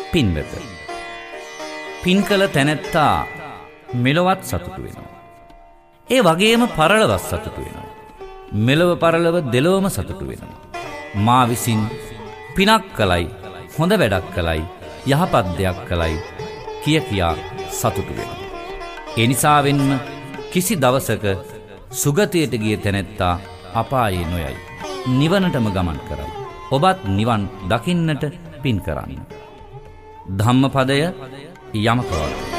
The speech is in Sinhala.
පින්වත, පින් කළ තැනැත්තා මෙලොවත් සතුටු වෙනවා. ඒ වගේම පරලොවත් සතුටු වෙනවා. මෙලොව පරලොව දෙලොවම සතුටු වෙනවා. මා විසින් පිනක් කළයි, හොඳ වැඩක් කළයි, යහපත් දෙයක් කළයි කියා සතුටු වෙනවා. ඒ නිසාවෙන්ම කිසි දවසක සුගතියට ගිය තැනැත්තා අපායේ නොයයි, නිවනටම ගමන් කරයි. ඔබත් නිවන් දකින්නට පින් කරන්න. ධම්මපදය යමකවත්ත.